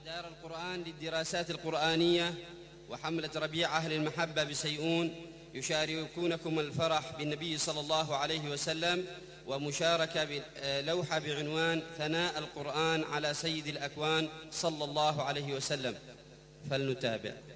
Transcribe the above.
دار القرآن للدراسات القرآنية وحملة ربيع أهل المحبة بسيئون يشاركونكم الفرح بالنبي صلى الله عليه وسلم، ومشاركة بلوحة بعنوان ثناء القرآن على سيد الأكوان صلى الله عليه وسلم، فلنتابع.